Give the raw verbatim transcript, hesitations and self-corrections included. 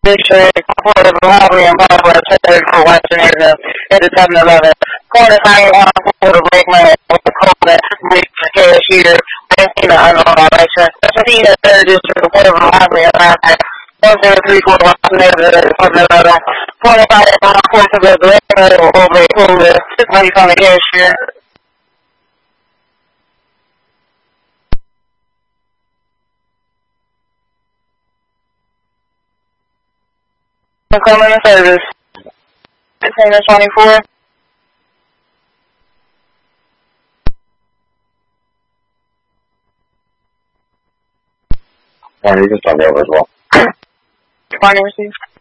District, Port of Robbery and Barbara Third for Western Avenue at the seven eleven. Corner nine one for the Brickman with the Coleman, Rick Cashier, banking the unknown direction. fifteen at Third District, Port of Robbery and Barbara. one zero three four Western Avenue at the seven eleven. Corner five one four to the Brickman over a Coleman, money from the cashier. Calling in service. Container twenty-four. Yeah, you can start over as well. Morning, received.